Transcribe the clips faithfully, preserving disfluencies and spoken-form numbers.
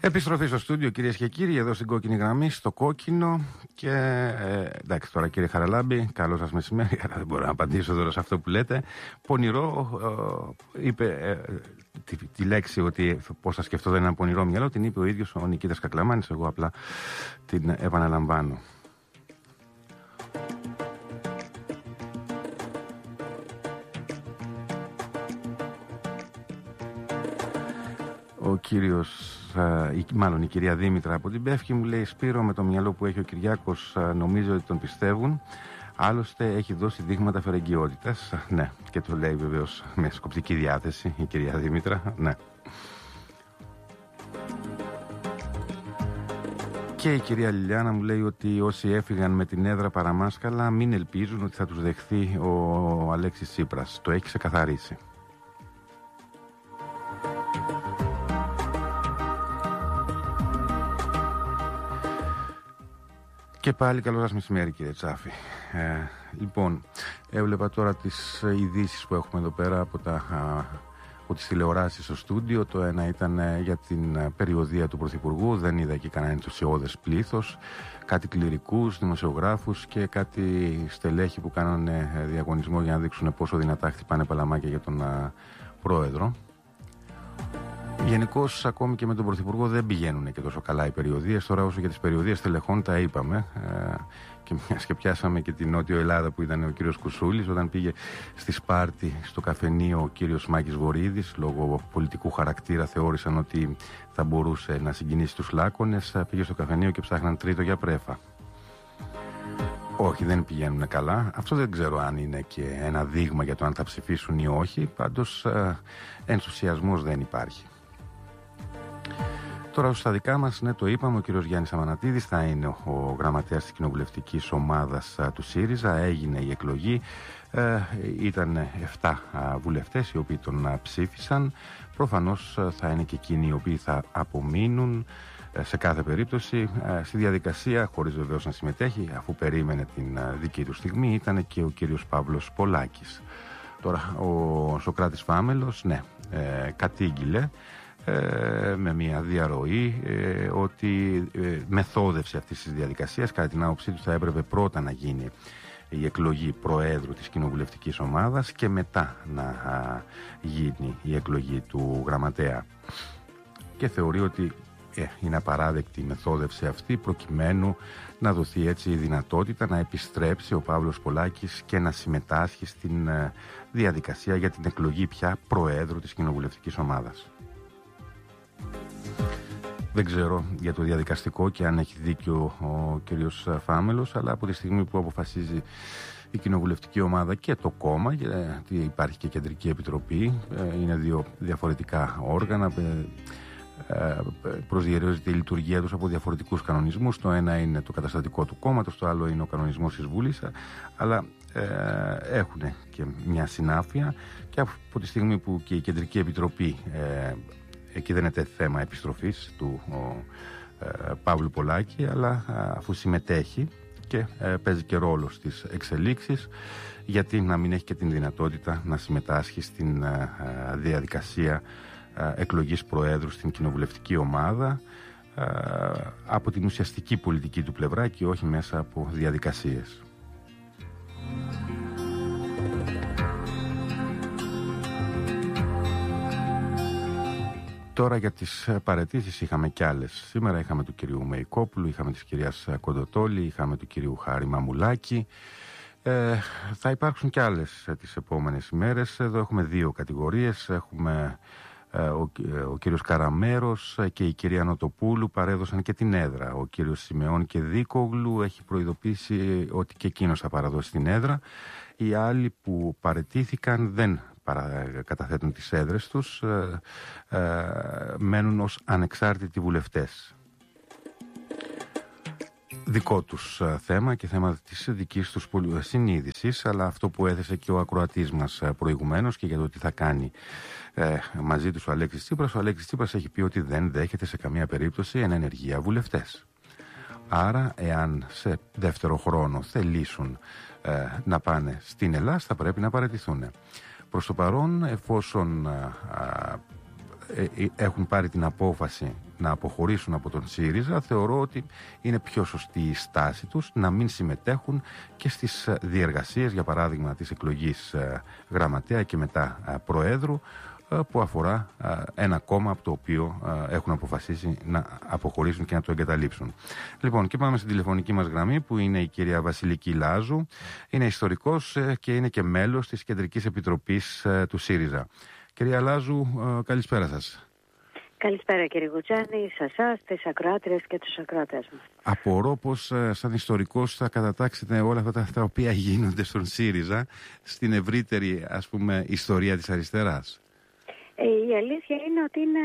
Επιστροφή στο στούντιο, κυρίες και κύριοι, εδώ στην κόκκινη γραμμή, στο κόκκινο. Και ε, εντάξει, τώρα κύριε Χαραλάμπη, καλό σας μεσημέρι. Δεν μπορώ να απαντήσω τώρα σε αυτό που λέτε. Πονηρό, ε, είπε ε, τη, τη λέξη ότι πώς θα σκεφτώ δεν είναι ένα πονηρό μυαλό, την είπε ο ίδιος ο Νικήτας Κακλαμάνης. Εγώ απλά την επαναλαμβάνω. Ο κύριος, μάλλον η κυρία Δήμητρα από την Πεύκη μου λέει: Σπύρο, με το μυαλό που έχει ο Κυριάκος νομίζω ότι τον πιστεύουν. Άλλωστε έχει δώσει δείγματα φερεγγιότητας. Ναι, και το λέει βεβαίως με σκοπτική διάθεση η κυρία Δήμητρα. Ναι. Και η κυρία Λιλιάνα μου λέει ότι όσοι έφυγαν με την έδρα παραμάσκαλα μην ελπίζουν ότι θα τους δεχθεί ο Αλέξης Τσίπρας. Το έχει ξεκαθαρίσει. Και πάλι καλό σας μεσημέρι, κύριε Τσάφη. Ε, λοιπόν, έβλεπα τώρα τις ειδήσεις που έχουμε εδώ πέρα από, τα, από τις τηλεοράσεις στο στούντιο. Το ένα ήταν για την περιοδεία του Πρωθυπουργού. Δεν είδα εκεί κανένα ενθουσιώδες πλήθος. Κάτι κληρικούς, δημοσιογράφους και κάτι στελέχη που κάνανε διαγωνισμό για να δείξουν πόσο δυνατά χτυπάνε παλαμάκια για τον α, πρόεδρο. Γενικώς, ακόμη και με τον Πρωθυπουργό δεν πηγαίνουν και τόσο καλά οι περιοδίες. Τώρα, όσο για τις περιοδίες τελεχών τα είπαμε. Ε, και μιας και πιάσαμε και την Νότιο Ελλάδα που ήταν ο κύριος Κουσούλης, όταν πήγε στη Σπάρτη, στο καφενείο, ο κύριος Μάκης Βορίδης, λόγω πολιτικού χαρακτήρα, θεώρησαν ότι θα μπορούσε να συγκινήσει τους λάκωνες. Πήγε στο καφενείο και ψάχναν τρίτο για πρέφα. Όχι, δεν πηγαίνουν καλά. Αυτό δεν ξέρω αν είναι και ένα δείγμα για το αν θα ψηφίσουν ή όχι. Πάντως, ε, ενθουσιασμός δεν υπάρχει. Τώρα στα δικά μας, ναι, το είπαμε, ο κύριος Γιάννης Αμανατίδης θα είναι ο γραμματέας της κοινοβουλευτικής ομάδας του ΣΥΡΙΖΑ. Έγινε η εκλογή, ε, ήταν εφτά βουλευτές οι οποίοι τον ψήφισαν. Προφανώς θα είναι και εκείνοι οι οποίοι θα απομείνουν ε, σε κάθε περίπτωση ε, στη διαδικασία, χωρίς βεβαίως να συμμετέχει, αφού περίμενε την ε, δική του στιγμή. Ήταν και ο κύριος Παύλος Πολάκης. Τώρα ο Σωκράτης Φάμελος, ναι, ε, κατήγγειλε με μια διαρροή ε, ότι ε, μεθόδευσε αυτής της διαδικασίας. Κατά την άποψή του θα έπρεπε πρώτα να γίνει η εκλογή προέδρου της κοινοβουλευτικής ομάδας και μετά να α, γίνει η εκλογή του γραμματέα. Και θεωρεί ότι ε, είναι απαράδεκτη η μεθόδευση αυτή, προκειμένου να δοθεί έτσι η δυνατότητα να επιστρέψει ο Παύλος Πολάκης και να συμμετάσχει στην ε, διαδικασία για την εκλογή πια προέδρου της κοινοβουλευτικής ομάδας. Δεν ξέρω για το διαδικαστικό και αν έχει δίκιο ο κύριος Φάμελος, αλλά από τη στιγμή που αποφασίζει η κοινοβουλευτική ομάδα και το κόμμα, γιατί υπάρχει και κεντρική επιτροπή, είναι δύο διαφορετικά όργανα, προσδιορίζεται η λειτουργία τους από διαφορετικούς κανονισμούς. Το ένα είναι το καταστατικό του κόμματος, το άλλο είναι ο κανονισμός της Βουλής, αλλά ε, έχουν και μια συνάφεια, και από τη στιγμή που και η κεντρική επιτροπή, ε, εκεί δεν είναι θέμα επιστροφής του ο, ε, Παύλου Πολάκη, αλλά ε, αφού συμμετέχει και ε, παίζει και ρόλο στις εξελίξεις, γιατί να μην έχει και την δυνατότητα να συμμετάσχει στην ε, ε, διαδικασία ε, εκλογής προέδρου στην κοινοβουλευτική ομάδα ε, από την ουσιαστική πολιτική του πλευρά και όχι μέσα από διαδικασίες. Τώρα για τις παραιτήσεις είχαμε κι άλλες. Σήμερα είχαμε του κυρίου Μεϊκόπουλου, είχαμε της κυρίας Κοντοτόλη, είχαμε του κυρίου Χάρη Μαμουλάκη. Ε, θα υπάρξουν κι άλλες τις επόμενες ημέρες. Εδώ έχουμε δύο κατηγορίες. Έχουμε ε, ο, ε, ο κύριος Καραμέρος και η κυρία Νοτοπούλου παρέδωσαν και την έδρα. Ο κύριος Σιμεών και Δίκογλου έχει προειδοποιήσει ότι και εκείνος θα παραδώσει την έδρα. Οι άλλοι που παραιτήθηκαν δεν καταθέτουν τις έδρες τους, ε, ε, μένουν ως ανεξάρτητοι βουλευτές. Δικό τους ε, θέμα και θέμα της δικής τους συνείδησης, αλλά αυτό που έθεσε και ο ακροατής μας ε, προηγουμένως και για το τι θα κάνει ε, μαζί τους ο Αλέξης Τσίπρας. Ο Αλέξης Τσίπρας έχει πει ότι δεν δέχεται σε καμία περίπτωση εν ενεργεία βουλευτές. Άρα, εάν σε δεύτερο χρόνο θελήσουν ε, να πάνε στην Ελλάδα, θα πρέπει να παραιτηθούν. Προς το παρόν, εφόσον α, α, ε, έχουν πάρει την απόφαση να αποχωρήσουν από τον ΣΥΡΙΖΑ, θεωρώ ότι είναι πιο σωστή η στάση τους να μην συμμετέχουν και στις διεργασίες, για παράδειγμα της εκλογής γραμματέα και μετά προέδρου, που αφορά ένα κόμμα από το οποίο έχουν αποφασίσει να αποχωρήσουν και να το εγκαταλείψουν. Λοιπόν, και πάμε στην τηλεφωνική μας γραμμή, που είναι η κυρία Βασιλική Λάζου. Είναι ιστορικός και είναι και μέλος της Κεντρικής Επιτροπής του ΣΥΡΙΖΑ. Κυρία Λάζου, καλησπέρα σας. Καλησπέρα κύριε Γουτζάνη, σε εσάς, τις ακροάτριες και τους ακροατές μας. Απορώ πως σαν ιστορικός θα κατατάξετε όλα αυτά τα, τα οποία γίνονται στον ΣΥΡΙΖΑ στην ευρύτερη, ας πούμε, ιστορία της αριστεράς. Η αλήθεια είναι ότι είναι,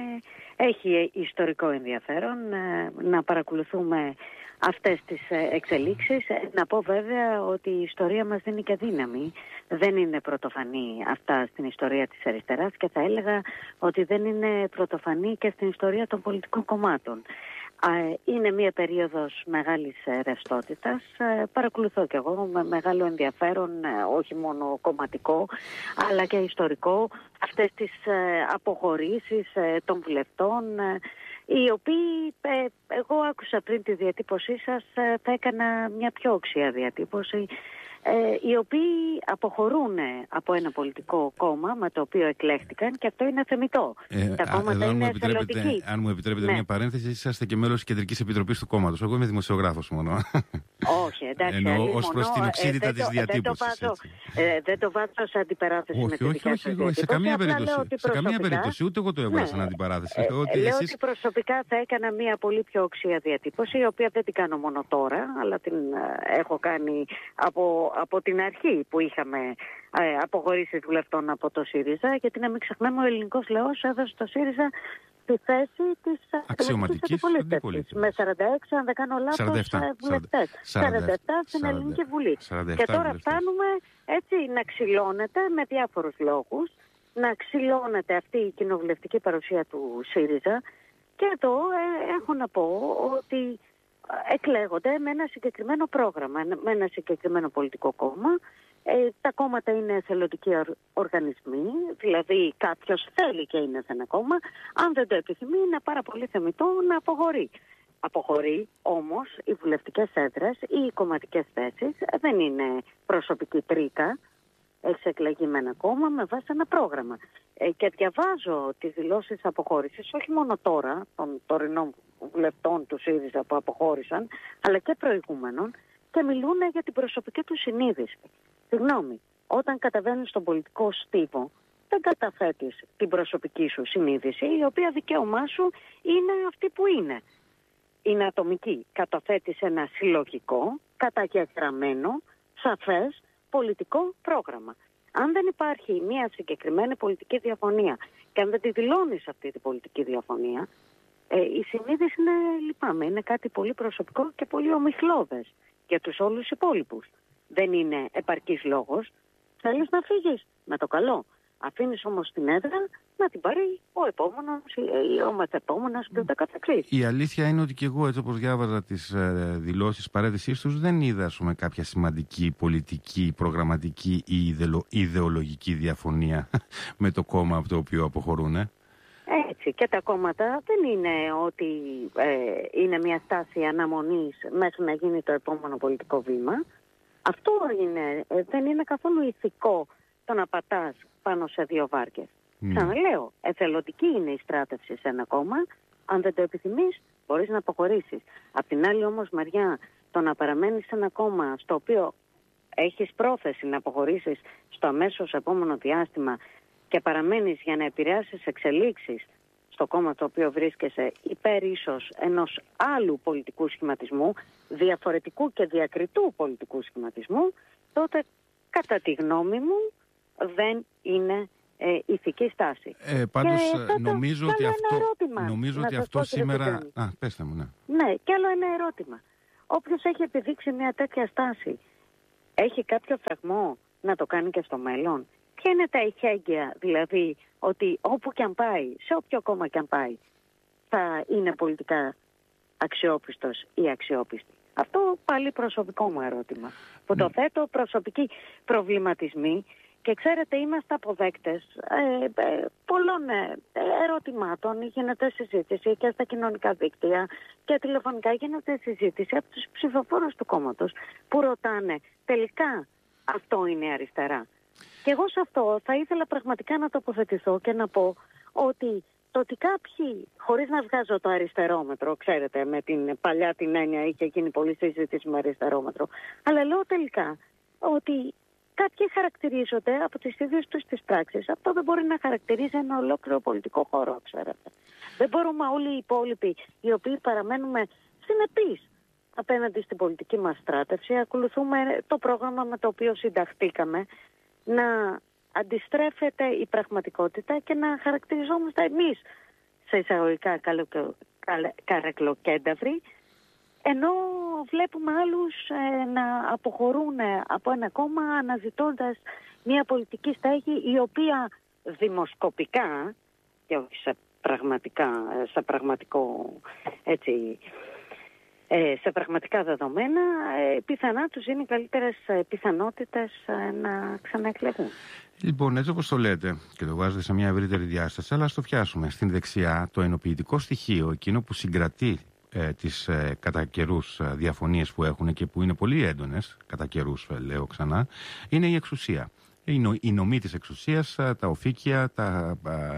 έχει ιστορικό ενδιαφέρον να παρακολουθούμε αυτές τις εξελίξεις. Να πω βέβαια ότι η ιστορία μας δίνει και δύναμη. Δεν είναι πρωτοφανή αυτά στην ιστορία της αριστεράς και θα έλεγα ότι δεν είναι πρωτοφανή και στην ιστορία των πολιτικών κομμάτων. Είναι μια περίοδος μεγάλης ρευστότητας. Παρακολουθώ κι εγώ με μεγάλο ενδιαφέρον, όχι μόνο κομματικό αλλά και ιστορικό, αυτές τις αποχωρήσεις των βουλευτών, οι οποίοι, εγώ άκουσα πριν τη διατύπωσή σας, θα έκανα μια πιο οξία διατύπωση, ε, οι οποίοι αποχωρούν από ένα πολιτικό κόμμα με το οποίο εκλέχτηκαν, και αυτό είναι θεμιτό. Ε, Τα κόμματα είναι εθελοντικοί. Αν μου επιτρέπετε, ναι, μια παρένθεση, είσαστε και μέλος της Κεντρικής Επιτροπής του κόμματος. Εγώ είμαι δημοσιογράφος μόνο. Όχι, εντάξει. Εννοώ ως προς την οξύτητα ε, της διατύπωσης. Δεν το, ε, δεν το βάζω σε αντιπαράθεση όχι, με τη όχι, όχι, όχι, σε καμία περίπτωση. Σε καμία περίπτωση, ούτε εγώ το έβαλα ναι, σαν αντιπαράθεση. Ε, ότι λέω εσείς... ότι προσωπικά θα έκανα μια πολύ πιο οξία διατύπωση, η οποία δεν την κάνω μόνο τώρα, αλλά την ε, έχω κάνει από, από την αρχή που είχαμε ε, αποχωρήσει βουλευτών από το ΣΥΡΙΖΑ, γιατί να μην ξεχνάμε, ο ελληνικός λαός έδωσε στο ΣΥΡΙΖΑ τη θέση της αξιωματικής αντιπολίτευσης. Με σαράντα έξι, αν δεν κάνω λάθος, βουλευτές. σαράντα επτά στην Ελληνική Βουλή. Και τώρα βουλευτές. Φτάνουμε έτσι να ξυλώνεται με διάφορους λόγους, να ξυλώνεται αυτή η κοινοβουλευτική παρουσία του ΣΥΡΙΖΑ, και εδώ ε, έχω να πω ότι εκλέγονται με ένα συγκεκριμένο πρόγραμμα, με ένα συγκεκριμένο πολιτικό κόμμα. Ε, τα κόμματα είναι εθελοντικοί οργανισμοί, δηλαδή κάποιος θέλει και είναι σε ένα κόμμα, αν δεν το επιθυμεί είναι πάρα πολύ θεμιτό να αποχωρεί. Αποχωρεί όμως οι βουλευτικές έδρες ή οι κομματικές θέσεις, δεν είναι προσωπική τρίκα, έχει εκλεγεί με ένα κόμμα με βάση ένα πρόγραμμα. Ε, και διαβάζω τις δηλώσεις αποχώρησης, όχι μόνο τώρα των τωρινών βουλευτών του ΣΥΡΙΖΑ που αποχώρησαν, αλλά και προηγούμενων, και μιλούν για την προσωπική του συνείδηση. Συγγνώμη, όταν καταβαίνεις στον πολιτικό στίβο, δεν καταθέτεις την προσωπική σου συνείδηση, η οποία δικαίωμά σου είναι αυτή που είναι. Είναι ατομική. Καταθέτεις ένα συλλογικό, καταγεγραμμένο, σαφές πολιτικό πρόγραμμα. Αν δεν υπάρχει μια συγκεκριμένη πολιτική διαφωνία και αν δεν τη δηλώνεις αυτή την πολιτική διαφωνία, ε, η συνείδηση είναι, λυπάμαι, είναι κάτι πολύ προσωπικό και πολύ ομιχλώδες για τους όλους υπόλοιπους. Δεν είναι επαρκής λόγος. Θέλεις να φύγεις, με το καλό. Αφήνεις όμως την έδρα να την πάρει ο επόμενος ή ο μεθεπόμενος και ούτε καθεξής. Η αλήθεια είναι ότι και εγώ, έτσι όπως διάβαζα τις ε, δηλώσεις παρέτησής τους, δεν είδα με κάποια σημαντική πολιτική, προγραμματική ή ιδεολο, ιδεολογική διαφωνία με το κόμμα από το οποίο αποχωρούν. Ε. Έτσι, και τα κόμματα δεν είναι ότι ε, είναι μια στάση αναμονής μέχρι να γίνει το επόμενο πολιτικό βήμα. Αυτό είναι, ε, δεν είναι καθόλου ηθικό το να πατάς πάνω σε δύο βάρκες. Mm. Ξαναλέω, εθελοντική είναι η στράτευση σε ένα κόμμα. Αν δεν το επιθυμείς, μπορείς να αποχωρήσεις. Απ' την άλλη όμως μεριά, το να παραμένεις σε ένα κόμμα στο οποίο έχεις πρόθεση να αποχωρήσεις στο αμέσως επόμενο διάστημα και παραμένεις για να επηρεάσεις εξελίξεις στο κόμμα στο οποίο βρίσκεσαι υπέρ ίσως ενός άλλου πολιτικού σχηματισμού, διαφορετικού και διακριτού πολιτικού σχηματισμού, τότε κατά τη γνώμη μου δεν είναι ε, ηθική στάση. Ε, πάντως και νομίζω ότι αυτό, νομίζω ότι αυτό σήμερα... Α, πέστε μου, ναι. Ναι, και άλλο ένα ερώτημα. Όποιος έχει επιδείξει μια τέτοια στάση, έχει κάποιο φραγμό να το κάνει και στο μέλλον? Ποια είναι τα ειχέγγυα, δηλαδή, ότι όπου και αν πάει, σε όποιο κόμμα και αν πάει, θα είναι πολιτικά αξιόπιστος ή αξιόπιστη? Αυτό πάλι προσωπικό μου ερώτημα. Που το θέτω, προσωπικοί προβληματισμοί, Και ξέρετε, είμαστε αποδέκτες ε, ε, πολλών ε, ερωτημάτων. Γίνεται συζήτηση και στα κοινωνικά δίκτυα και τηλεφωνικά γίνεται συζήτηση από τους ψηφοφόρους του κόμματος που ρωτάνε τελικά αυτό είναι αριστερά. Και εγώ σε αυτό θα ήθελα πραγματικά να τοποθετηθώ και να πω ότι το ότι κάποιοι, χωρίς να βγάζω το αριστερόμετρο, ξέρετε, με την παλιά την έννοια είχε γίνει πολύ συζήτηση με αριστερόμετρο, αλλά λέω τελικά ότι κάποιοι χαρακτηρίζονται από τις ίδιες τους τις πράξεις. Αυτό δεν μπορεί να χαρακτηρίζει ένα ολόκληρο πολιτικό χώρο, ξέρετε. Δεν μπορούμε όλοι οι υπόλοιποι, οι οποίοι παραμένουμε συνεπείς απέναντι στην πολιτική μας στράτευση, ακολουθούμε το πρόγραμμα με το οποίο συνταχτήκαμε, να αντιστρέφεται η πραγματικότητα και να χαρακτηριζόμαστε εμείς σε εισαγωγικά καρεκλοκένταυροι, ενώ βλέπουμε άλλους ε, να αποχωρούν από ένα κόμμα αναζητώντας μια πολιτική στέγη η οποία δημοσκοπικά και όχι σε, πραγματικά, σε πραγματικό έτσι, ε, σε πραγματικά δεδομένα ε, πιθανά τους είναι οι καλύτερες ε, πιθανότητες ε, να ξαναεκλεγούν. Λοιπόν, έτσι όπως το λέτε και το βάζετε σε μια ευρύτερη διάσταση, αλλά ας το πιάσουμε. Στην δεξιά, το ενοποιητικό στοιχείο, εκείνο που συγκρατεί ε, τις ε, κατά καιρούς ε, διαφωνίες που έχουν και που είναι πολύ έντονες, κατά καιρούς ε, λέω ξανά, είναι η εξουσία. Οι νομοί της εξουσίας, τα οφίκια, τα,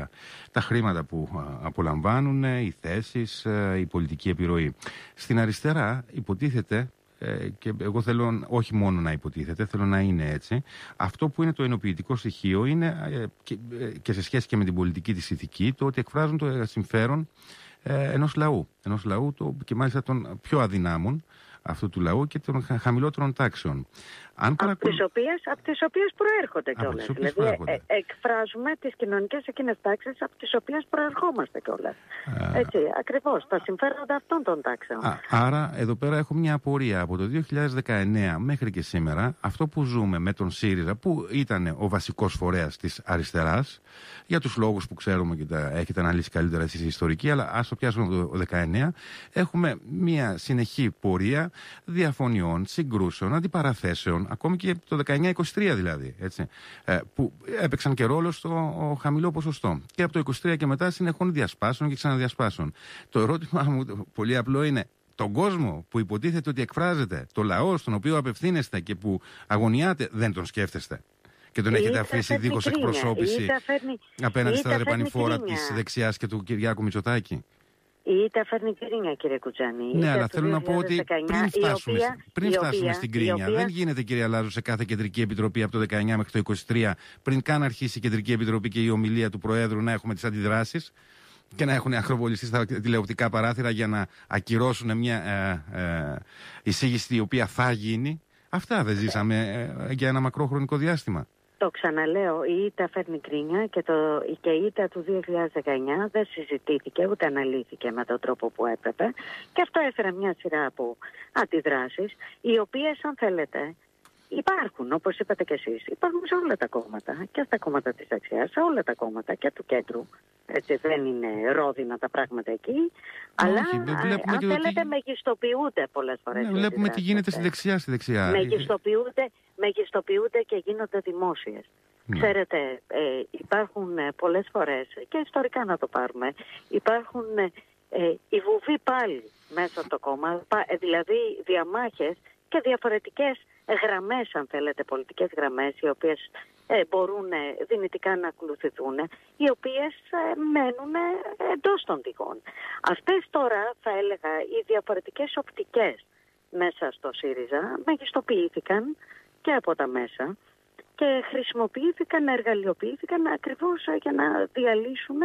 τα χρήματα που απολαμβάνουν, οι θέσεις, η πολιτική επιρροή. Στην αριστερά υποτίθεται, και εγώ θέλω όχι μόνο να υποτίθεται, θέλω να είναι έτσι, αυτό που είναι το ενοποιητικό στοιχείο είναι και, και σε σχέση και με την πολιτική της ηθική, το ότι εκφράζουν το συμφέρον ενός λαού, ενός λαού το, και μάλιστα των πιο αδυνάμων αυτού του λαού και των χαμηλότερων τάξεων. Αν από, τις οποίες, από τις οποίες προέρχονται κιόλας. Δηλαδή προέρχονται. Ε, εκφράζουμε τις κοινωνικές εκείνες τάξεις από τις οποίες προερχόμαστε κιόλας. Α, Έτσι, ακριβώς, τα συμφέροντα αυτών των τάξεων. Α, άρα, εδώ πέρα έχω μια απορία. Από το δύο χιλιάδες δεκαεννέα μέχρι και σήμερα, αυτό που ζούμε με τον ΣΥΡΙΖΑ, που ήταν ο βασικός φορέας της αριστεράς, για τους λόγους που ξέρουμε και τα έχετε αναλύσει καλύτερα εσείς οι ιστορικοί, αλλά ας το πιάσουμε από το δύο χιλιάδες δεκαεννέα, έχουμε μια συνεχή πορεία διαφωνιών, συγκρούσεων, αντιπαραθέσεων, ακόμη και το δεκαεννέα είκοσι τρία δηλαδή, έτσι, που έπαιξαν και ρόλο στο χαμηλό ποσοστό. Και από το είκοσι τρία και μετά συνεχών διασπάσεων και ξαναδιασπάσεων. Το ερώτημα μου πολύ απλό είναι, τον κόσμο που υποτίθεται ότι εκφράζεται, το λαό στον οποίο απευθύνεστε και που αγωνιάτε, δεν τον σκέφτεστε? Και τον έχετε αφήσει δίχως εκπροσώπηση απέναντι στα δρεπανηφόρα της δεξιάς και του Κυριάκου Μητσοτάκη? Η ΙΤΑ φέρνει κρίνια, κύριε Κουτζάνη. Ναι, αλλά θέλω να πω ότι πριν φτάσουμε, οποία, πριν φτάσουμε οποία, στην κρίνια, οποία... δεν γίνεται, κύριε Λάζου, σε κάθε κεντρική επιτροπή από το δεκαεννέα μέχρι το είκοσι τρία, πριν καν αρχίσει η κεντρική επιτροπή και η ομιλία του Προέδρου, να έχουμε τις αντιδράσεις και να έχουν ακροβολιστεί στα τηλεοπτικά παράθυρα για να ακυρώσουν μια ε, ε, εισήγηση η οποία θα γίνει. Αυτά δεν ζήσαμε ε, για ένα μακρό χρονικό διάστημα. Το ξαναλέω, η ΙΤΑ φέρνει κρίνια και, το, και η ΙΤΑ του δύο χιλιάδες δεκαεννέα δεν συζητήθηκε ούτε αναλύθηκε με τον τρόπο που έπρεπε και αυτό έφερε μια σειρά από αντιδράσεις οι οποίες, αν θέλετε, υπάρχουν, όπως είπατε και εσείς, υπάρχουν σε όλα τα κόμματα και στα κόμματα της δεξιάς, σε όλα τα κόμματα και του κέντρου. Έτσι, δεν είναι ρόδινα τα πράγματα εκεί, αλλά όχι, αν θέλετε ότι... μεγιστοποιούνται πολλές φορές. Ναι, βλέπουμε τι γίνεται στη δεξιά, στη δεξιά. Μεγιστοποιούνται, μεγιστοποιούνται και γίνονται δημόσιες. Ναι. Ξέρετε, ε, υπάρχουν ε, πολλές φορές, και ιστορικά να το πάρουμε, υπάρχουν ε, οι βουβοί πάλι μέσα στο κόμμα, ε, δηλαδή διαμάχες και διαφορετικές γραμμές, αν θέλετε, πολιτικές γραμμές, οι οποίες ε, μπορούν ε, δυνητικά να ακολουθηθούν, οι οποίες ε, μένουν ε, εντός των τυχών. Αυτές τώρα, θα έλεγα, οι διαφορετικές οπτικές μέσα στο ΣΥΡΙΖΑ μεγιστοποιήθηκαν και από τα μέσα και χρησιμοποιήθηκαν, εργαλειοποιήθηκαν ακριβώς για να διαλύσουν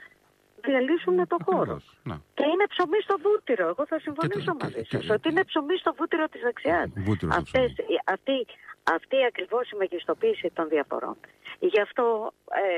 διαλύσουν το χώρο. Να. Και είναι ψωμί στο βούτυρο. Εγώ θα συμφωνήσω το, μαζί σας. Ότι είναι ψωμί στο βούτυρο της δεξιάς. Αυτές, αυτή, αυτή ακριβώς η μεγιστοποίηση των διαφορών. Γι' αυτό, ε,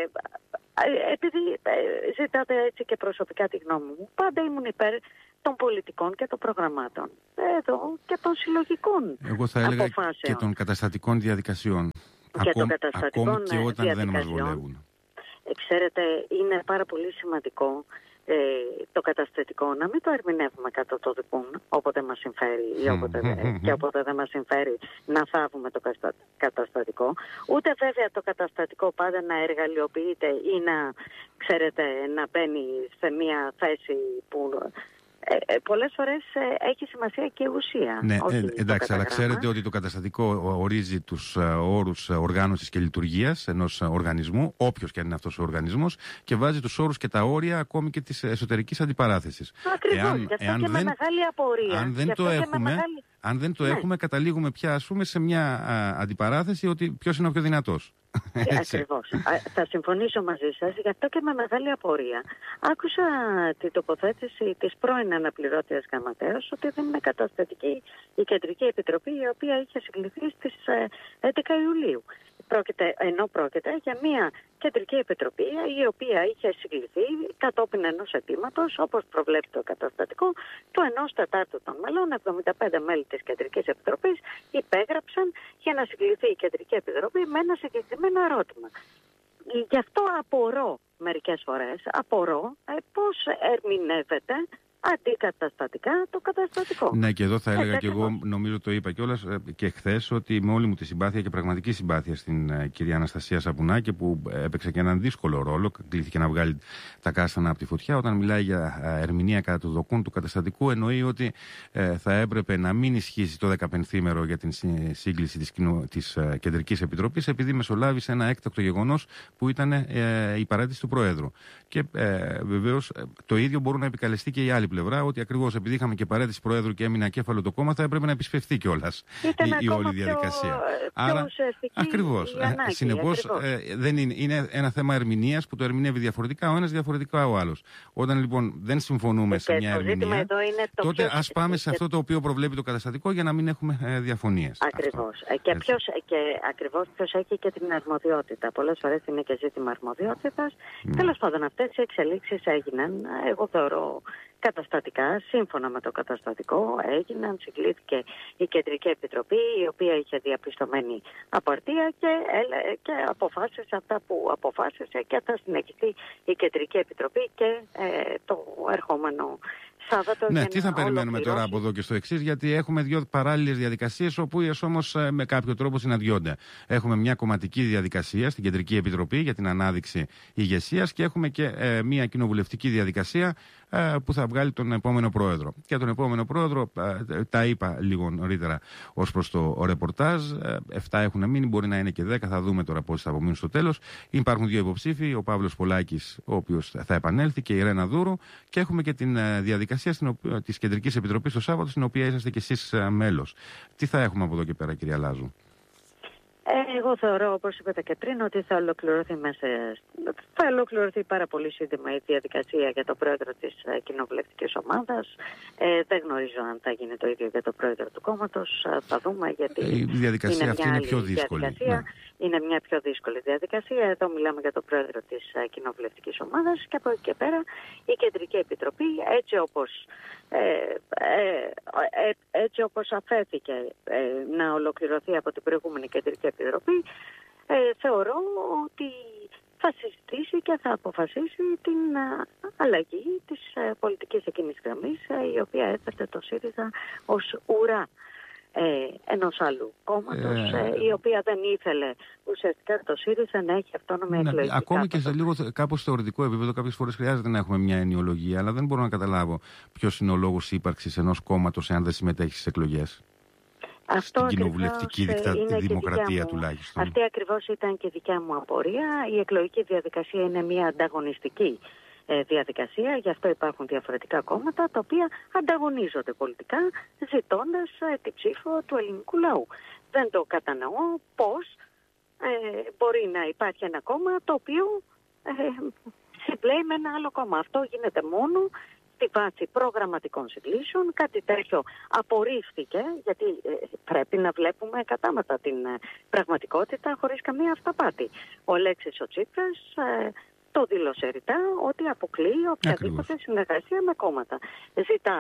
επειδή ε, ζητάτε έτσι και προσωπικά τη γνώμη μου, πάντα ήμουν υπέρ των πολιτικών και των προγραμμάτων. Εδώ και των συλλογικών αποφάσεων. Εγώ θα έλεγα και των καταστατικών διαδικασιών. Και Ακόμη, των καταστατικών ακόμη και όταν δεν μας βολεύουν. Ξέρετε, είναι πάρα πολύ σημαντικό ε, το καταστατικό να μην το ερμηνεύουμε κατά το δικούν όποτε μας συμφέρει ή όποτε, και όποτε δεν μας συμφέρει να θάβουμε το καταστατικό. Ούτε βέβαια το καταστατικό πάντα να εργαλειοποιείται ή να, ξέρετε, να μπαίνει σε μια θέση που... Ε, ε, πολλές φορές ε, έχει σημασία και η ουσία. Ναι, ε, εντάξει, αλλά ξέρετε ότι το καταστατικό ορίζει τους ε, όρους οργάνωσης και λειτουργίας ενός οργανισμού, όποιος και αν είναι αυτός ο οργανισμός, και βάζει τους όρους και τα όρια ακόμη και της εσωτερικής αντιπαράθεσης. Ακριβώς, εάν, γι' αυτό εάν και δεν, με μεγάλη απορία. Αν δεν το έχουμε, μεγάλη... αν δεν το ναι. έχουμε, καταλήγουμε πια, ας πούμε, σε μια α, αντιπαράθεση ότι ποιος είναι ο πιο δυνατός. Ακριβώς. Θα συμφωνήσω μαζί σας, γι' αυτό και με μεγάλη απορία. Άκουσα την τοποθέτηση της πρώην αναπληρώτριας γραμματέως ότι δεν είναι καταστατική η Κεντρική Επιτροπή, η οποία είχε συγκληθεί στις έντεκα Ιουλίου. Πρόκειται, ενώ πρόκειται για μια Κεντρική Επιτροπή η οποία είχε συγκληθεί κατόπιν ενός αιτήματος, όπως προβλέπει το καταστατικό, του ενός τετάρτου των μελών. εβδομήντα πέντε μέλη της Κεντρικής Επιτροπής υπέγραψαν για να συγκληθεί η Κεντρική Επιτροπή με ένα συγκεκριμένο ερώτημα. Γι' αυτό απορώ μερικές φορές, απορώ ε, πώς ερμηνεύεται αντικαταστατικά το καταστατικό. Ναι, και εδώ θα έλεγα ε, και εγώ, νομίζω το είπα κιόλας και χθες, ότι με όλη μου τη συμπάθεια και πραγματική συμπάθεια στην uh, κυρία Αναστασία Σαπουνάκη, που έπαιξε και έναν δύσκολο ρόλο, κλήθηκε να βγάλει τα κάστανα από τη φωτιά. Όταν μιλάει για uh, ερμηνεία κατά του δοκούν του καταστατικού, εννοεί ότι uh, θα έπρεπε να μην ισχύσει το δεκαπενθήμερο για την σύγκληση της, της uh, Κεντρικής Επιτροπής, επειδή μεσολάβησε ένα έκτακτο γεγονός που ήταν uh, η παράτηση του Προέδρου. Και uh, βεβαίως uh, το ίδιο μπορούν να επικαλεστεί και οι άλλοι πλευρά, ότι ακριβώς επειδή είχαμε και παρέτηση Προέδρου και έμεινε ακέφαλο το κόμμα, θα έπρεπε να επισπευθεί κιόλας η, η όλη διαδικασία. Πιο, Άρα, πιο ακριβώς. Ανάγκη, συνεπώς, ακριβώς. Ε, δεν είναι, είναι ένα θέμα ερμηνείας που το ερμηνεύει διαφορετικά ο ένας, διαφορετικά ο άλλος. Όταν λοιπόν δεν συμφωνούμε και σε μια ερμηνεία, τότε ας πάμε σε αυτό το οποίο προβλέπει το καταστατικό για να μην έχουμε ε, διαφωνίες. Ακριβώς. Και, ποιος, και ακριβώς ποιος έχει και την αρμοδιότητα. Πολλές φορές είναι και ζήτημα αρμοδιότητας. Mm. Τέλος πάντων, αυτές οι εξελίξεις έγιναν, εγώ θεωρώ, καταστατικά, σύμφωνα με το καταστατικό, έγιναν, συγκλήθηκε η Κεντρική Επιτροπή, η οποία είχε διαπιστωμένη απαρτία και, και αποφάσισε αυτά που αποφάσισε, και θα συνεχιστεί η Κεντρική Επιτροπή και ε, το ερχόμενο Σάββατο. Ναι, τι θα περιμένουμε τώρα από εδώ και στο εξής, γιατί έχουμε δύο παράλληλες διαδικασίες, όπου όμως με κάποιο τρόπο συναντιόνται. Έχουμε μια κομματική διαδικασία στην Κεντρική Επιτροπή για την ανάδειξη ηγεσίας και έχουμε και ε, μια κοινοβουλευτική διαδικασία ε, που θα βγάλει τον επόμενο πρόεδρο. Και τον επόμενο πρόεδρο, ε, τα είπα λίγο νωρίτερα ως προς το ρεπορτάζ. Ε, εφτά έχουν μείνει, μπορεί να είναι και δέκα, θα δούμε τώρα πόσοι θα απομείνουν στο τέλος. Υπάρχουν δύο υποψήφοι, ο Παύλος Πολάκης, ο οποίος θα επανέλθει, και η Ρένα Δούρου, και έχουμε και την ε, διαδικασία της Κεντρικής Επιτροπής το Σάββατο, στην οποία είσαστε κι εσείς μέλος. Τι θα έχουμε από εδώ και πέρα, κυρία Λάζου? Εγώ θεωρώ, όπως είπατε και πριν, ότι θα ολοκληρωθεί, μέσα, θα ολοκληρωθεί πάρα πολύ σύντομα η διαδικασία για το πρόεδρο της κοινοβουλευτικής ομάδας. Ε, δεν γνωρίζω αν θα γίνει το ίδιο για το πρόεδρο του κόμματος. Θα δούμε, γιατί η διαδικασία είναι αυτή είναι πιο δύσκολη. Ναι. Είναι μια πιο δύσκολη διαδικασία. Εδώ μιλάμε για το πρόεδρο της κοινοβουλευτικής ομάδας, και από εκεί και πέρα η Κεντρική Επιτροπή, έτσι όπως, ε, ε, ε, έτσι όπως αφέθηκε ε, να ολοκληρωθεί από την προηγούμενη Κεντρική Επιτροπή, ε, θεωρώ ότι θα συζητήσει και θα αποφασίσει την α, αλλαγή της α, πολιτικής εκείνης γραμμής, α, η οποία έθετε το ΣΥΡΙΖΑ ως ουρά ε, ενός άλλου κόμματος, ε, ε, η οποία δεν ήθελε ουσιαστικά το ΣΥΡΙΖΑ να έχει αυτόνομη ναι, εκλογική. Ακόμη και σε λίγο κάπως θεωρητικό επίπεδο, κάποιες φορές χρειάζεται να έχουμε μια ενιολογία, αλλά δεν μπορώ να καταλάβω ποιος είναι ο λόγος ύπαρξης ενός κόμματος εάν δεν συμμετέχει στις εκλογές. Αυτό στην κοινοβουλευτική δικτα... δημοκρατία τουλάχιστον. Αυτή ακριβώς ήταν και δικιά μου απορία. Η εκλογική διαδικασία είναι μια ανταγωνιστική ε, διαδικασία, γι' αυτό υπάρχουν διαφορετικά κόμματα τα οποία ανταγωνίζονται πολιτικά, ζητώντας ε, τη ψήφο του ελληνικού λαού. Δεν το κατανοώ πώς ε, μπορεί να υπάρχει ένα κόμμα το οποίο ε, συμπλέει με ένα άλλο κόμμα. Αυτό γίνεται μόνο στη βάση προγραμματικών συγκλήσεων. Κάτι τέτοιο απορρίφθηκε, γιατί ε, πρέπει να βλέπουμε κατάματα την ε, πραγματικότητα χωρίς καμία αυταπάτη. Ο Αλέξης ο Τσίπρας ε, το δήλωσε ρητά ότι αποκλείει οποιαδήποτε συνεργασία με κόμματα. Ζητά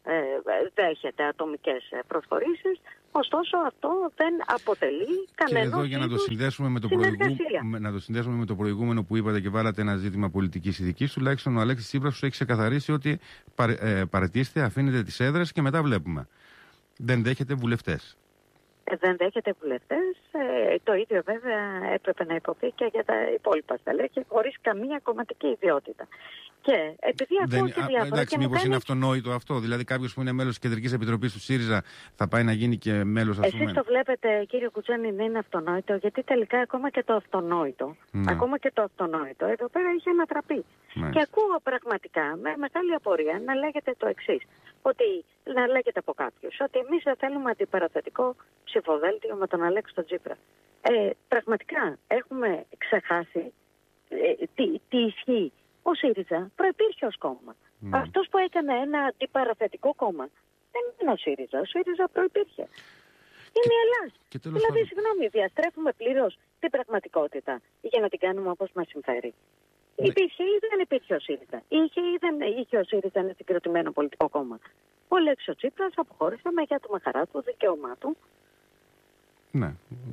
ε, δέχεται ατομικές προσχωρήσεις, ωστόσο αυτό δεν αποτελεί κανένα. Και εδώ για να το, συνδέσουμε με το προηγούμενο, να το συνδέσουμε με το προηγούμενο που είπατε και βάλατε ένα ζήτημα πολιτικής ειδικής, τουλάχιστον ο Αλέξης Τσίπρας σου έχει ξεκαθαρίσει ότι παρε, ε, παραιτήστε, αφήνετε τις έδρες και μετά βλέπουμε. Δεν δέχεται βουλευτές. Δεν δέχεται βουλευτές. Ε, το ίδιο βέβαια έπρεπε να υποθεί και για τα υπόλοιπα στελέχη, χωρίς καμία κομματική ιδιότητα. Και επειδή δεν, ακούω και διάφορα. Εντάξει, μήπως κάνει... είναι αυτονόητο αυτό. Δηλαδή, κάποιος που είναι μέλος της Κεντρικής Επιτροπής του ΣΥΡΙΖΑ θα πάει να γίνει και μέλος, ας πούμε. Εσείς το βλέπετε, κύριε Κουτσάνη, να είναι αυτονόητο, γιατί τελικά ακόμα και το αυτονόητο, ναι. ακόμα και το αυτονόητο, εδώ πέρα είχε ανατραπεί. Ναι. Και ακούω πραγματικά με μεγάλη απορία να λέγεται το εξής. Ότι να λέγεται από κάποιους ότι εμείς δεν θέλουμε αντιπαραθετικό ψηφοδέλτιο με τον Αλέξη τον Τσίπρα. Ε, πραγματικά έχουμε ξεχάσει ε, τι, τι ισχύει. Ο ΣΥΡΙΖΑ προϋπήρχε ως κόμμα. Mm. Αυτός που έκανε ένα αντιπαραθετικό κόμμα δεν είναι ο ΣΥΡΙΖΑ. Ο ΣΥΡΙΖΑ προϋπήρχε. Είναι η Ελλάδα. Δηλαδή, θα... συγγνώμη, διαστρέφουμε πλήρως την πραγματικότητα για να την κάνουμε όπως μας συμφέρει. Ναι. Υπήρχε ή δεν υπήρχε ο ΣΥΡΙΖΑ. Είχε ή δεν είχε ο ΣΥΡΙΖΑ ένα συγκροτημένο πολιτικό κόμμα. Ο Αλέξης ο Τσίπρας αποχώρησε με για του με χαρά του, δικαίωμά του. Ναι.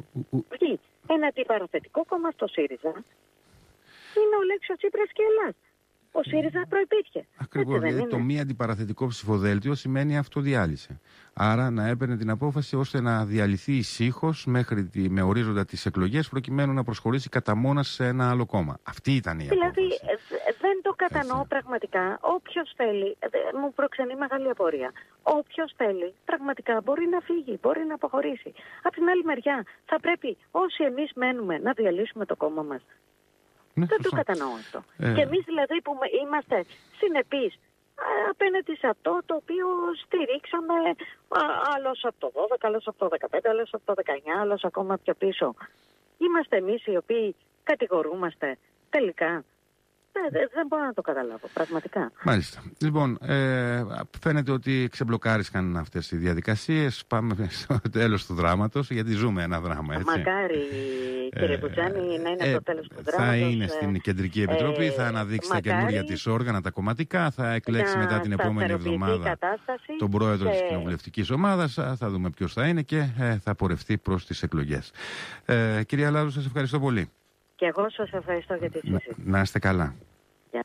Ένα αντιπαραθετικό κόμμα στο ΣΥΡΙΖΑ είναι ο Αλέξης ο Τσίπρας και η Ελλάδα. Ο ΣΥΡΙΖΑ προϋπήρχε. Ακριβώς. Δηλαδή το μη αντιπαραθετικό ψηφοδέλτιο σημαίνει αυτοδιάλυση. Άρα να έπαιρνε την απόφαση ώστε να διαλυθεί ησύχως μέχρι τη, με ορίζοντα τις εκλογές προκειμένου να προσχωρήσει κατά μόνας σε ένα άλλο κόμμα. Αυτή ήταν η δηλαδή, απόφαση. Δηλαδή δεν το κατανοώ έτσι. Πραγματικά. Όποιος θέλει, μου προξενεί μεγάλη απορία. Όποιος θέλει πραγματικά μπορεί να φύγει, μπορεί να αποχωρήσει. Από την άλλη μεριά θα πρέπει όσοι εμείς μένουμε να διαλύσουμε το κόμμα μας. Ναι, δεν σωστό. Το κατανοώ αυτό. Ε... Και εμείς δηλαδή που είμαστε συνεπείς απέναντι σε αυτό το οποίο στηρίξαμε άλλος από το δώδεκα, άλλος από το δεκαπέντε, άλλος από το δεκαεννιά, άλλος ακόμα πιο πίσω. Είμαστε εμείς οι οποίοι κατηγορούμαστε τελικά. Δεν, δεν μπορώ να το καταλάβω, πραγματικά. Μάλιστα. Λοιπόν, ε, φαίνεται ότι ξεμπλοκάρισκαν αυτές οι διαδικασίες. Πάμε στο τέλος του δράματος, γιατί ζούμε ένα δράμα, έτσι. Μακάρι, κύριε Κουτσάνη, να είναι ε, το τέλος του δράματος. Θα είναι στην Κεντρική Επιτροπή, ε, θα αναδείξει μακάρι, τα καινούργια της όργανα, τα κομματικά, θα εκλέξει μετά την επόμενη εβδομάδα τον πρόεδρο και... της κοινοβουλευτικής ομάδας. Θα δούμε ποιος θα είναι και ε, θα πορευτεί προς τις εκλογές. Ε, κυρία Λάζου, σας ευχαριστώ πολύ. Και εγώ σας ευχαριστώ για τη συζήτηση. Να, να είστε καλά. Yeah.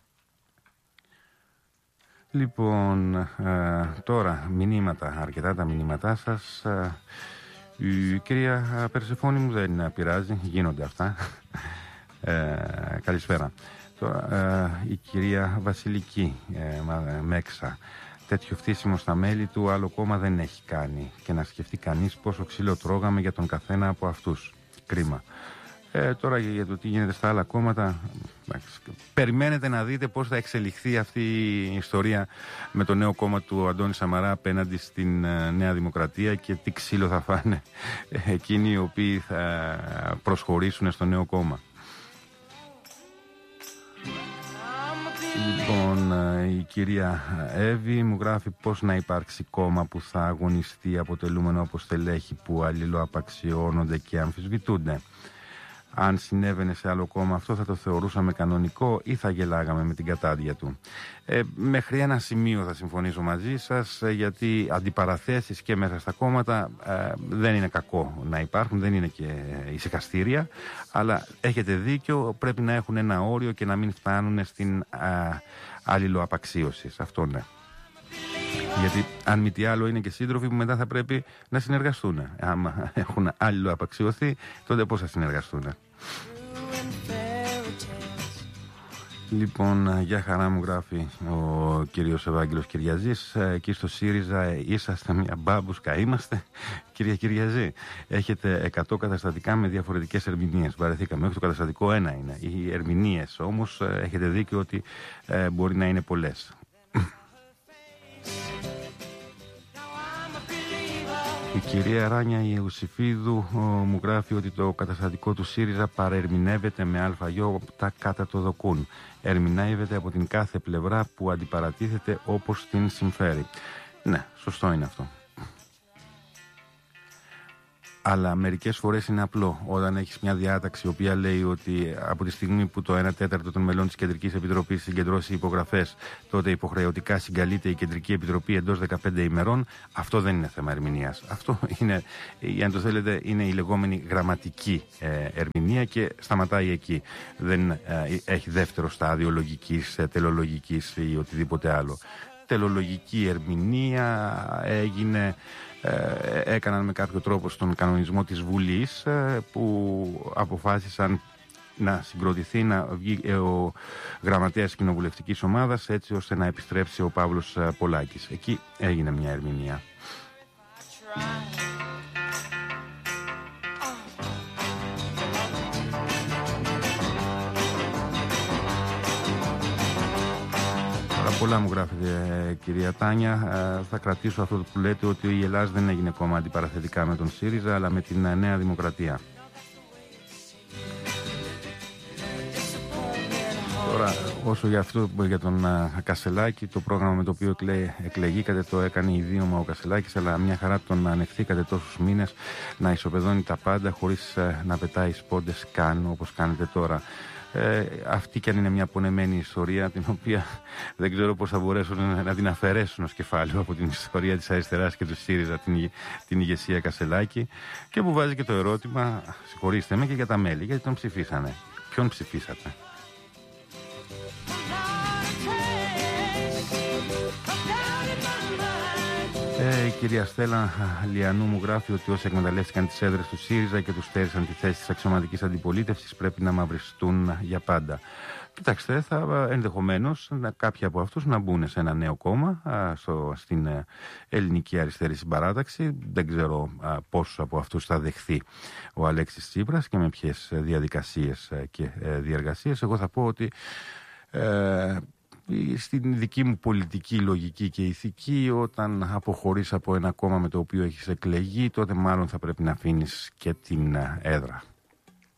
Λοιπόν, ε, τώρα μηνύματα, αρκετά τα μηνύματά σας. Ε, η κυρία Περσεφόνη μου δεν πειράζει, γίνονται αυτά. Ε, καλησπέρα. Τώρα, ε, η κυρία Βασιλική ε, Μέξα. Τέτοιο φτύσιμο στα μέλη του άλλο κόμμα δεν έχει κάνει. Και να σκεφτεί κανείς πόσο ξύλο τρώγαμε για τον καθένα από αυτούς. Κρίμα. Ε, τώρα για το τι γίνεται στα άλλα κόμματα, περιμένετε να δείτε πώς θα εξελιχθεί αυτή η ιστορία με το νέο κόμμα του Αντώνη Σαμαρά απέναντι στην uh, Νέα Δημοκρατία και τι ξύλο θα φάνε εκείνοι οι οποίοι θα προσχωρήσουν στο νέο κόμμα. Λοιπόν, η κυρία Εύη μου γράφει πώς να υπάρξει κόμμα που θα αγωνιστεί αποτελούμενο από στελέχη που αλληλοαπαξιώνονται και αμφισβητούνται. Αν συνέβαινε σε άλλο κόμμα αυτό θα το θεωρούσαμε κανονικό ή θα γελάγαμε με την κατάδια του. Ε, μέχρι ένα σημείο θα συμφωνήσω μαζί σας, γιατί αντιπαραθέσεις και μέσα στα κόμματα ε, δεν είναι κακό να υπάρχουν, δεν είναι και ησυχαστήρια, αλλά έχετε δίκιο, πρέπει να έχουν ένα όριο και να μην φτάνουν στην α, αλληλοαπαξίωση. Αυτό ναι. Γιατί αν μη τι άλλο είναι και σύντροφοι που μετά θα πρέπει να συνεργαστούν. Άμα έχουν αλληλοαπαξιωθεί, τότε πώς θα συνεργαστούν. Λοιπόν, για χαρά μου γράφει ο κύριος Ευάγγελος Κυριαζής. Εκεί στο ΣΥΡΙΖΑ είσαστε μια μπάμπουσκα, είμαστε. Κυρία Κυριαζή, έχετε εκατό καταστατικά με διαφορετικές ερμηνείες. Βαρεθήκαμε, όχι το καταστατικό ένα είναι. Οι ερμηνείες όμως έχετε δίκιο ότι ε, μπορεί να είναι πολλές. Η κυρία Ράνια Ιουσιφίδου ο, μου γράφει ότι το καταστατικό του ΣΥΡΙΖΑ παρερμηνεύεται με αλφαγιό τα κατά το δοκούν. Ερμηνεύεται από την κάθε πλευρά που αντιπαρατίθεται όπως την συμφέρει. Ναι, σωστό είναι αυτό. Αλλά μερικές φορές είναι απλό. Όταν έχεις μια διάταξη η οποία λέει ότι από τη στιγμή που το ένα τέταρτο των μελών της Κεντρικής Επιτροπής συγκεντρώσει υπογραφές, τότε υποχρεωτικά συγκαλείται η Κεντρική Επιτροπή εντός δεκαπέντε ημερών, αυτό δεν είναι θέμα ερμηνείας. Αυτό είναι, αν το θέλετε, είναι η λεγόμενη γραμματική ε, ερμηνεία και σταματάει εκεί. Δεν ε, έχει δεύτερο στάδιο λογικής, ε, τελολογικής ή οτιδήποτε άλλο. Τελολογική ερμηνεία έγινε... Ε, έκαναν με κάποιο τρόπο στον κανονισμό της Βουλής ε, που αποφάσισαν να συγκροτηθεί να βγει ε, ο γραμματέας κοινοβουλευτικής ομάδας έτσι ώστε να επιστρέψει ο Παύλος ε, Πολάκης. Εκεί έγινε μια ερμηνεία. Πολλά μου γράφετε, κυρία Τάνια. Ε, θα κρατήσω αυτό που λέτε ότι η Ελλάδα δεν έγινε κόμμα αντιπαραθετικά με τον ΣΥΡΙΖΑ αλλά με την Νέα Δημοκρατία. Τώρα, όσο για αυτό για τον uh, Κασελάκη, το πρόγραμμα με το οποίο εκλέ, εκλεγήκατε το έκανε ιδίωμα ο Κασελάκης, αλλά μια χαρά τον ανεχθήκατε τόσους μήνες να ισοπεδώνει τα πάντα χωρίς uh, να πετάει σπόντες καν όπως κάνετε τώρα. Ε, αυτή κι αν είναι μια πονεμένη ιστορία, την οποία δεν ξέρω πώς θα μπορέσουν να την αφαιρέσουν ως κεφάλαιο από την ιστορία της αριστεράς και του ΣΥΡΙΖΑ, την, την ηγεσία Κασελάκη, και που βάζει και το ερώτημα, συγχωρήστε με, και για τα μέλη, γιατί τον ψηφίσανε. Ποιον ψηφίσατε? Ε, η κυρία Στέλλα Λιανού μου γράφει ότι όσοι εκμεταλλεύτηκαν τις έδρες του ΣΥΡΙΖΑ και τους στέρισαν τη θέση της αξιωματικής αντιπολίτευσης πρέπει να μαυριστούν για πάντα. Κοιτάξτε, θα ενδεχομένως κάποιοι από αυτούς να μπουν σε ένα νέο κόμμα, α, στο, στην ε, ελληνική αριστερή συμπαράταξη. Δεν ξέρω α, πόσους από αυτούς θα δεχθεί ο Αλέξης Τσίπρας και με ποιες διαδικασίες και ε, διεργασίες. Εγώ θα πω ότι... Ε, στην δική μου πολιτική λογική και ηθική, όταν αποχωρείς από ένα κόμμα με το οποίο έχεις εκλεγεί, τότε μάλλον θα πρέπει να αφήνεις και την έδρα.